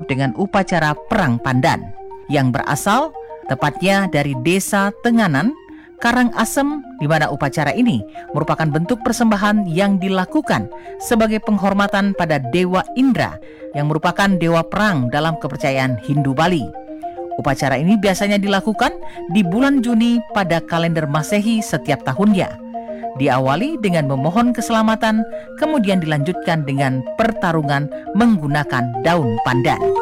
disebut dengan upacara Perang Pandan, yang berasal tepatnya dari desa Tenganan, Karangasem, di mana upacara ini merupakan bentuk persembahan yang dilakukan sebagai penghormatan pada Dewa Indra yang merupakan dewa perang dalam kepercayaan Hindu Bali. Upacara ini biasanya dilakukan di bulan Juni pada kalender Masehi setiap tahunnya. Diawali dengan memohon keselamatan, kemudian dilanjutkan dengan pertarungan menggunakan daun pandan.